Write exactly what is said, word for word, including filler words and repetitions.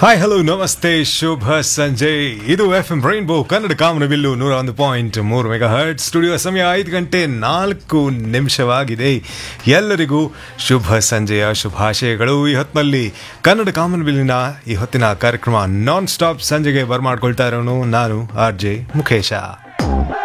Hi hello ನಮಸ್ತೆ ಶುಭ ಸಂಜೆ. ಇದು ಎಫ್ ಎಂ ರೈನ್ಬೋ ಕನ್ನಡ ಕಾಮನಬಿಲ್ಲು ನೂರ ಒಂದು ಪಾಯಿಂಟ್ ಮೂರು ಮೆಗಾ ಹರ್ಟ್. ಸ್ಟುಡಿಯೋ ಸಮಯ ಐದು ಗಂಟೆ ನಾಲ್ಕು ನಿಮಿಷವಾಗಿದೆ. ಎಲ್ಲರಿಗೂ ಶುಭ ಸಂಜೆಯ ಶುಭಾಶಯಗಳು. ಈ ಹೊತ್ತಿನಲ್ಲಿ ಕನ್ನಡ ಕಾಮನಬಿಲ್ಲಿನ ಈ ಹೊತ್ತಿನ ಕಾರ್ಯಕ್ರಮ ನಾನ್ ಸ್ಟಾಪ್ ಸಂಜೆಗೆ ಬರ್ಮಾಡ್ಕೊಳ್ತಾ ಇರೋನು ನಾನು ಆರ್ ಜೆ ಮುಖೇಶ.